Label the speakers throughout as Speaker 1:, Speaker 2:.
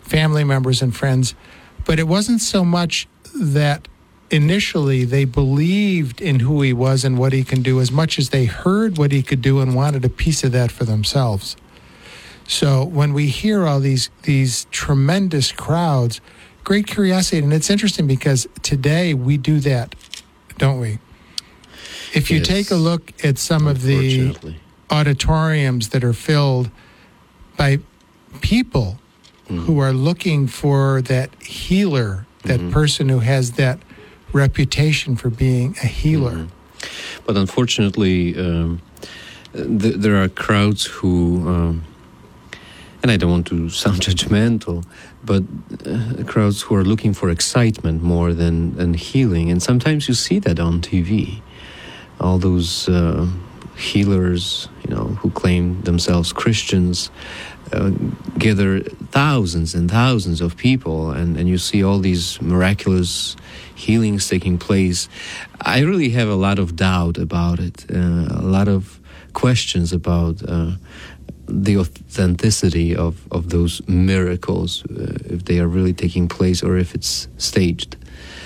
Speaker 1: family members and friends. But it wasn't so much that initially they believed in who he was and what he can do as much as they heard what he could do and wanted a piece of that for themselves. So when we hear all these tremendous crowds, great curiosity. And it's interesting because today we do that, don't we? If you take a look at some of the auditoriums that are filled by people who are looking for that healer, that person who has that reputation for being a healer.
Speaker 2: But unfortunately, there are crowds who, and I don't want to sound judgmental, but crowds who are looking for excitement more than healing. And sometimes you see that on TV. All those healers, who claim themselves Christians, gather thousands and thousands of people, and you see all these miraculous healings taking place. I really have a lot of doubt about it, a lot of questions about the authenticity of those miracles, if they are really taking place or if it's staged.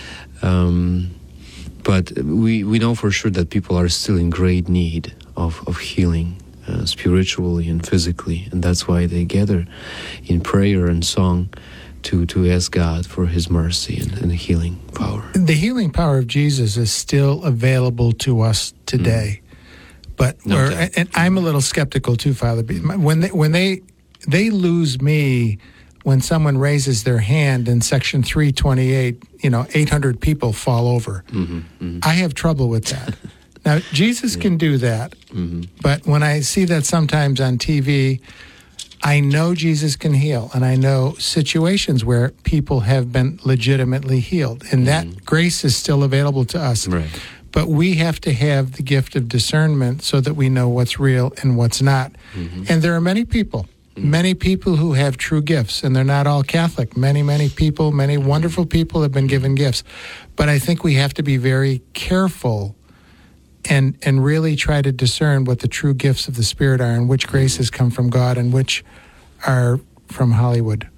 Speaker 2: But we know for sure that people are still in great need of healing, spiritually and physically, and that's why they gather in prayer and song to ask God for His mercy and healing power.
Speaker 1: The healing power of Jesus is still available to us today, but and I'm a little skeptical too, Father. When they lose me when someone raises their hand in Section 328, 800 people fall over. I have trouble with that. Now, Jesus can do that, but when I see that sometimes on TV, I know Jesus can heal, and I know situations where people have been legitimately healed, and that grace is still available to us.
Speaker 2: Right.
Speaker 1: But we have to have the gift of discernment so that we know what's real and what's not. And there are many people who have true gifts, and they're not all Catholic. Many people, many wonderful people have been given gifts. But I think we have to be very careful and really try to discern what the true gifts of the Spirit are and which graces come from God and which are from Hollywood.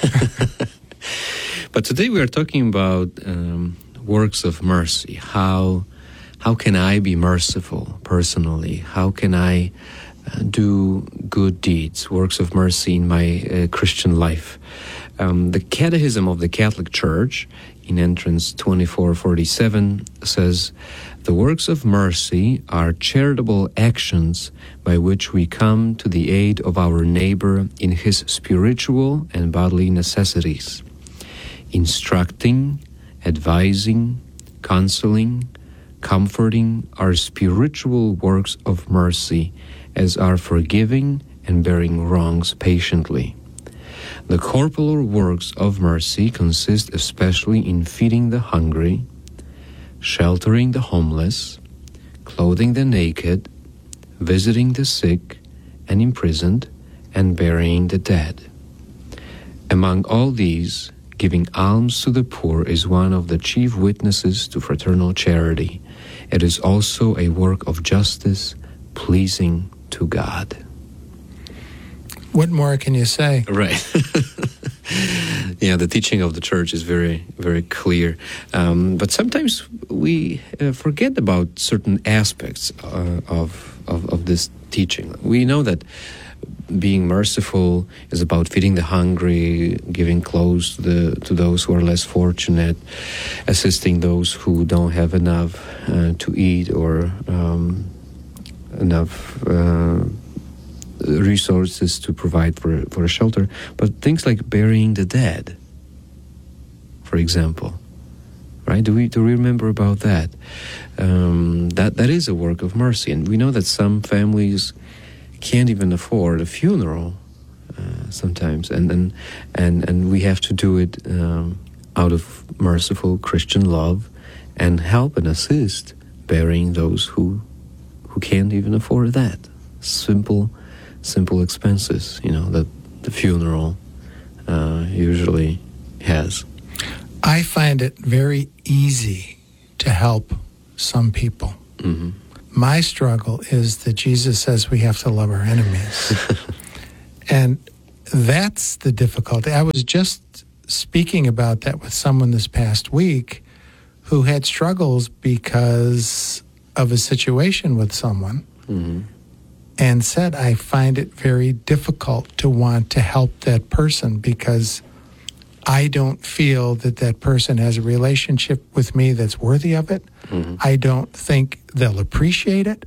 Speaker 2: But today we are talking about works of mercy. How can I be merciful personally? How can I do good deeds, works of mercy in my Christian life? The Catechism of the Catholic Church in entrance 2447 says, "The works of mercy are charitable actions by which we come to the aid of our neighbor in his spiritual and bodily necessities, instructing, advising, counseling, comforting are spiritual works of mercy, as are forgiving and bearing wrongs patiently. The corporal works of mercy consist especially in feeding the hungry, sheltering the homeless, clothing the naked, visiting the sick and imprisoned, and burying the dead. Among all these, giving alms to the poor is one of the chief witnesses to fraternal charity. It is also a work of justice, pleasing to God."
Speaker 1: What more can you say?
Speaker 2: Right. Yeah, the teaching of the Church is very, very clear. But sometimes we forget about certain aspects of this teaching. We know that being merciful is about feeding the hungry, giving clothes to those who are less fortunate, assisting those who don't have enough to eat or enough resources to provide for a shelter. But things like burying the dead, for example, right? Do we remember about that? That is a work of mercy, and we know that some families can't even afford a funeral sometimes, and we have to do it out of merciful Christian love and help and assist burying those who can't even afford that. Simple expenses, that the funeral usually has.
Speaker 1: I find it very easy to help some people. My struggle is that Jesus says we have to love our enemies. And that's the difficulty. I was just speaking about that with someone this past week who had struggles because of a situation with someone, and said, I find it very difficult to want to help that person because I don't feel that that person has a relationship with me that's worthy of it. I don't think they'll appreciate it.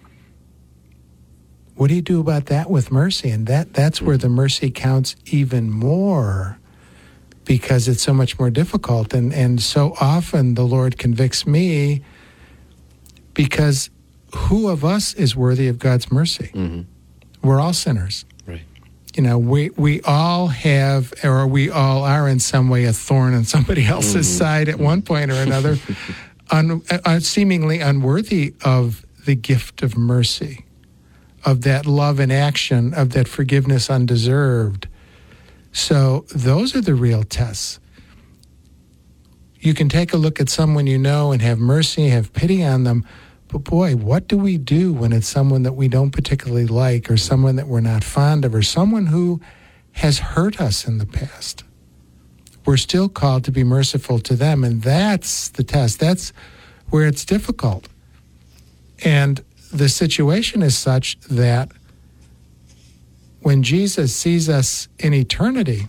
Speaker 1: What do you do about that with mercy? And that's where the mercy counts even more, because it's so much more difficult. And so often the Lord convicts me because who of us is worthy of God's mercy? We're all sinners.
Speaker 2: Right.
Speaker 1: You know, we all have, or we all are in some way a thorn on somebody else's side at one point or another, seemingly unworthy of the gift of mercy, of that love in action, of that forgiveness undeserved. So those are the real tests. You can take a look at someone you know and have mercy, have pity on them, but boy, what do we do when it's someone that we don't particularly like, or someone that we're not fond of, or someone who has hurt us in the past? We're still called to be merciful to them, and that's the test. That's where it's difficult. And the situation is such that when Jesus sees us in eternity,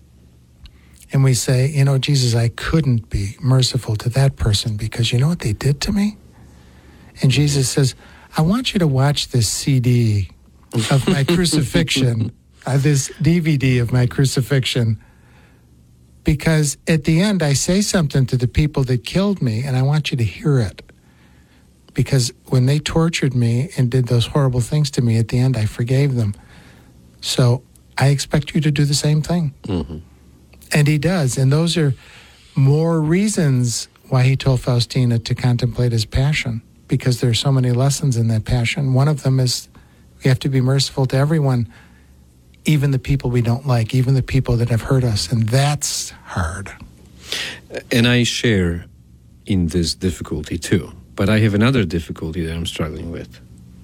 Speaker 1: and we say, you know, Jesus, I couldn't be merciful to that person because you know what they did to me? And Jesus says, I want you to watch this CD of my crucifixion, this DVD of my crucifixion, because at the end I say something to the people that killed me, and I want you to hear it. Because when they tortured me and did those horrible things to me, at the end I forgave them. So I expect you to do the same thing. And he does. And those are more reasons why he told Faustina to contemplate his passion, because there are so many lessons in that passion. One of them is we have to be merciful to everyone, even the people we don't like, even the people that have hurt us. And that's hard.
Speaker 2: And I share in this difficulty too. But I have another difficulty that I'm struggling with.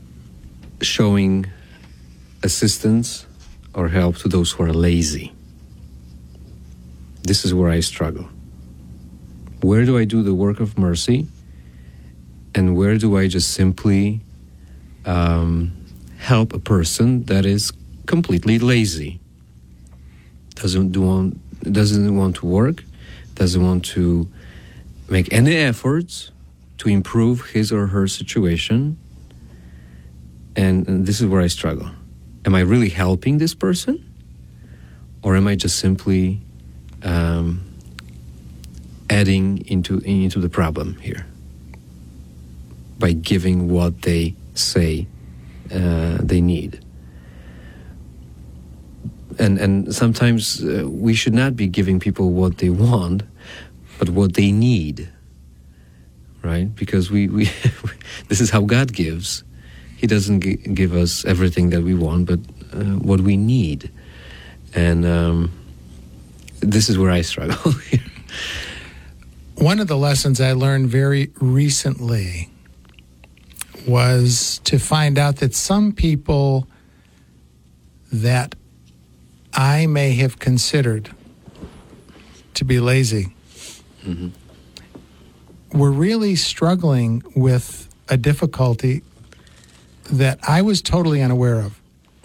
Speaker 2: Showing assistance or help to those who are lazy. This is where I struggle. Where do I do the work of mercy? And where do I just simply help a person that is completely lazy? Doesn't want to work, doesn't want to make any efforts to improve his or her situation. And this is where I struggle. Am I really helping this person? Or am I just simply adding into the problem here by giving what they say they need? And sometimes we should not be giving people what they want, but what they need, right? Because we this is how God gives. He doesn't give us everything that we want, but what we need. And this is where I struggle here.
Speaker 1: One of the lessons I learned very recently was to find out that some people that I may have considered to be lazy were really struggling with a difficulty that I was totally unaware of.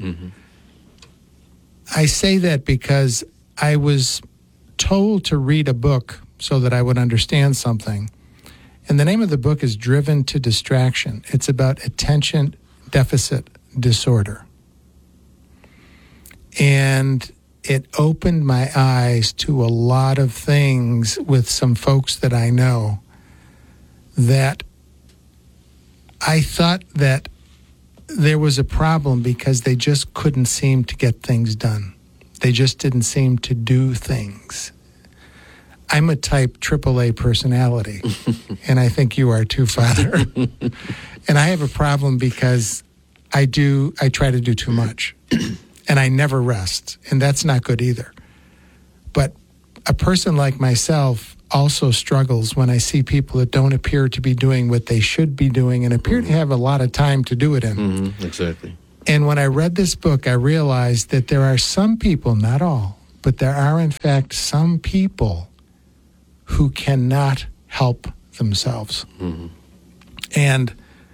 Speaker 1: I say that because I was told to read a book so that I would understand something. And the name of the book is Driven to Distraction. It's about attention deficit disorder. And it opened my eyes to a lot of things with some folks that I know that I thought that there was a problem because they just couldn't seem to get things done. They just didn't seem to do things. I'm a type AAA personality, and I think you are too, Father. And I have a problem because I try to do too much, and I never rest, and that's not good either. But a person like myself also struggles when I see people that don't appear to be doing what they should be doing and appear to have a lot of time to do it in.
Speaker 2: Exactly.
Speaker 1: And when I read this book, I realized that there are some people, not all, but there are in fact some people who cannot help themselves.
Speaker 2: Mm-hmm.
Speaker 1: And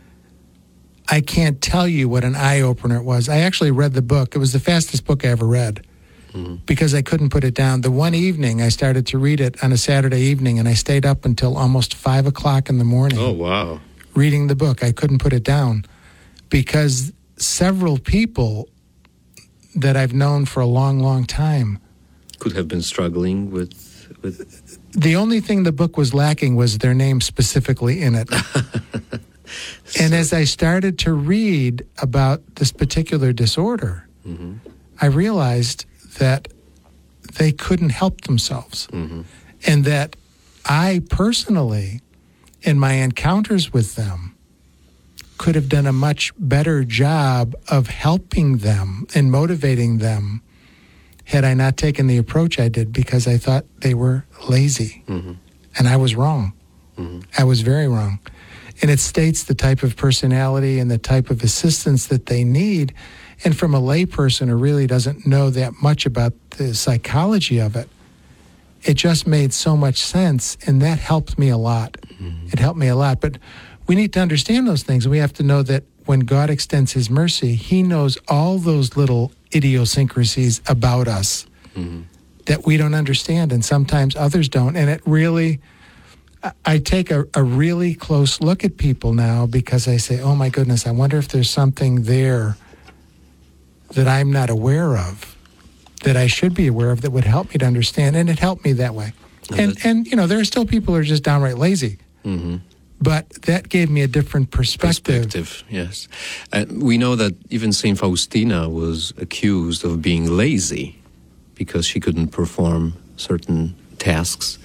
Speaker 1: I can't tell you what an eye-opener it was. I actually read the book. It was the fastest book I ever read because I couldn't put it down. The one evening I started to read it on a Saturday evening, and I stayed up until almost 5 o'clock in the morning.
Speaker 2: Oh, wow.
Speaker 1: Reading the book. I couldn't put it down because several people that I've known for a long, long time
Speaker 2: Could have been struggling with...
Speaker 1: The only thing the book was lacking was their name specifically in it. And as I started to read about this particular disorder,
Speaker 2: Mm-hmm.
Speaker 1: I realized that they couldn't help themselves.
Speaker 2: Mm-hmm.
Speaker 1: And that I personally, in my encounters with them, could have done a much better job of helping them and motivating them had I not taken the approach I did, because I thought they were lazy.
Speaker 2: Mm-hmm.
Speaker 1: And I was wrong.
Speaker 2: Mm-hmm.
Speaker 1: I was very wrong. And it states the type of personality and the type of assistance that they need. And from a layperson who really doesn't know that much about the psychology of it, it just made so much sense, and that helped me a lot.
Speaker 2: Mm-hmm.
Speaker 1: It helped me a lot. But we need to understand those things. We have to know that when God extends his mercy, he knows all those little idiosyncrasies about us
Speaker 2: Mm-hmm.
Speaker 1: that we don't understand, and sometimes others don't. And it really, I take a really close look at people now because I say, oh my goodness, I wonder if there's something there that I'm not aware of, that I should be aware of, that would help me to understand. And it helped me that way. And you know, there are still people who are just downright lazy.
Speaker 2: Mm-hmm.
Speaker 1: But that gave me a different perspective.
Speaker 2: Yes. We know that even St. Faustina was accused of being lazy because she couldn't perform certain tasks,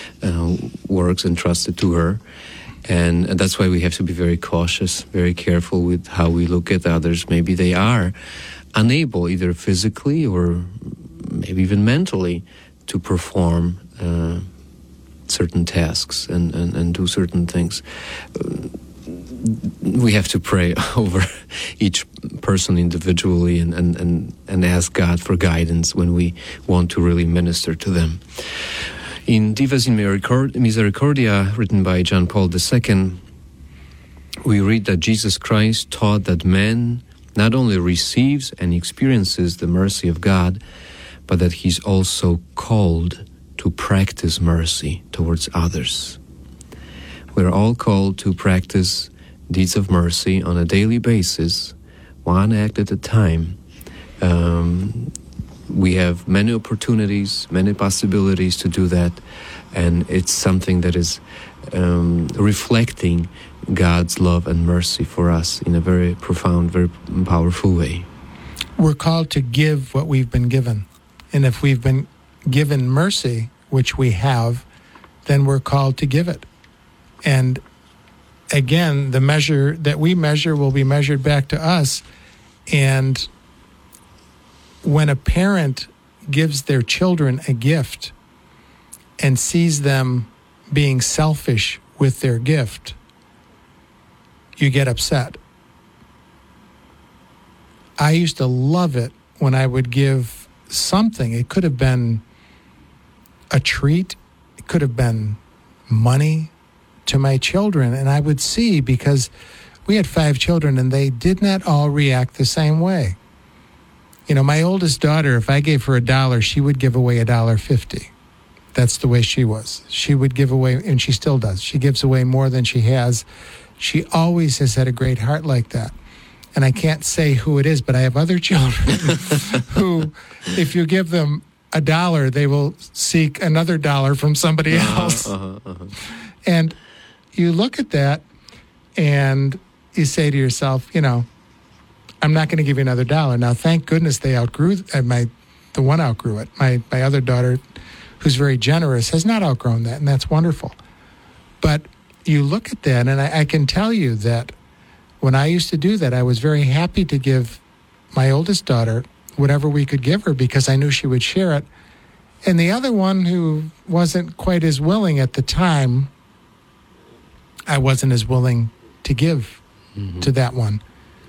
Speaker 2: works entrusted to her. And that's why we have to be very cautious, very careful with how we look at others. Maybe they are unable, either physically or maybe even mentally, to perform certain tasks and do certain things. We have to pray over each person individually and ask God for guidance when we want to really minister to them. In Divas in Misericordia, written by John Paul II, we read that Jesus Christ taught that man not only receives and experiences the mercy of God, but that he's also called to practice mercy towards others. We're all called to practice deeds of mercy on a daily basis, one act at a time. We have many opportunities, many possibilities to do that, and it's something that is reflecting God's love and mercy for us in a very profound, very powerful way.
Speaker 1: We're called to give what we've been given. And if we've been given mercy, which we have, then we're called to give it. And again, the measure that we measure will be measured back to us. And when a parent gives their children a gift and sees them being selfish with their gift, you get upset. I used to love it when I would give something. It could have been a treat. It could have been money to my children. And I would see, because we had 5 children and they did not all react the same way. You know, my oldest daughter, if I gave her $1, she would give away $1.50. That's the way she was. She would give away, and she still does. She gives away more than she has. She always has had a great heart like that. And I can't say who it is, but I have other children who, if you give them $1, they will seek another $1 from somebody else. And you look at that and you say to yourself, you know, I'm not going to give you another $1. Now, thank goodness they outgrew, the one outgrew it. My other daughter, who's very generous, has not outgrown that, and that's wonderful. But you look at that, and I can tell you that when I used to do that, I was very happy to give my oldest daughter whatever we could give her because I knew she would share it. And the other one, who wasn't quite as willing at the time, I wasn't as willing to give to that one.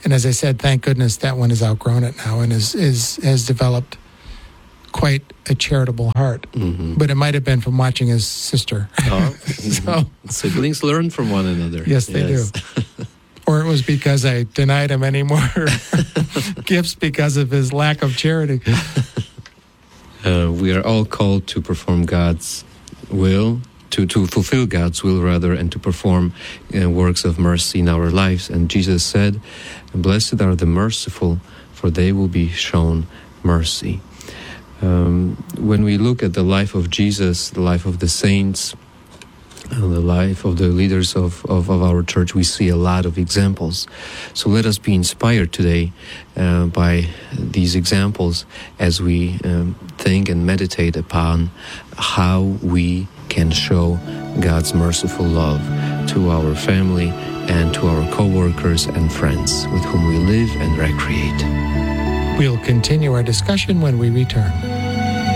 Speaker 1: And as I said, thank goodness that one has outgrown it now and has developed quite a charitable heart.
Speaker 2: Mm-hmm.
Speaker 1: But it might have been from watching his sister.
Speaker 2: Oh,
Speaker 1: So,
Speaker 2: siblings learn from one another.
Speaker 1: yes, they do. Or it was because I denied him any more gifts because of his lack of charity.
Speaker 2: We are all called to perform God's will, to fulfill God's will, rather, and to perform works of mercy in our lives. And Jesus said, "Blessed are the merciful, for they will be shown mercy." When we look at the life of Jesus, the life of the saints, the life of the leaders of our church, we see a lot of examples. So let us be inspired today by these examples as we think and meditate upon how we can show God's merciful love to our family and to our co-workers and friends with whom we live and recreate.
Speaker 1: We'll continue our discussion when we return.